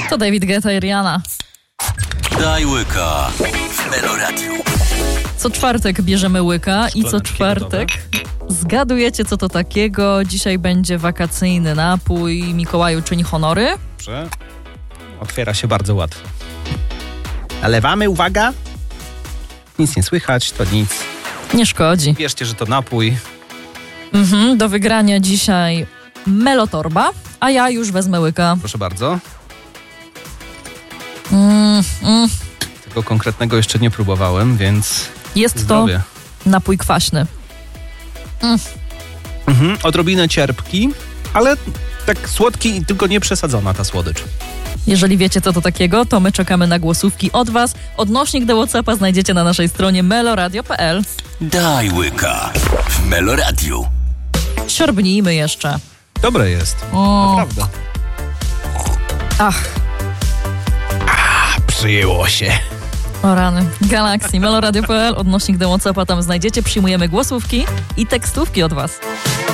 To David Guetta i Rihanna. Daj łyka w Meloradiu. Co czwartek bierzemy łyka i co czwartek zgadujecie, co to takiego. Dzisiaj będzie wakacyjny napój. Mikołaju czyni honory. Dobrze. Otwiera się bardzo łatwo. Nalewamy, uwaga. Nic nie słychać, to nic. Nie szkodzi. Wierzcie, że to napój. Do wygrania dzisiaj Melotorba, a ja już wezmę łyka. Proszę bardzo. Tego konkretnego jeszcze nie próbowałem, więc Jest zdrowie. to napój kwaśny. Odrobinę cierpki, ale tak słodki, tylko nie przesadzona ta słodycz. Jeżeli wiecie, co to takiego, to my czekamy na głosówki od was. Odnośnik do WhatsAppa znajdziecie na naszej stronie meloradio.pl. Daj łyka w Meloradiu. Siorbnijmy jeszcze. Dobre jest. Naprawdę. Ach, Przyjęło się. o rany. Galaxy, meloradio.pl, odnośnik do WhatsAppa tam znajdziecie. Przyjmujemy głosówki i tekstówki od was.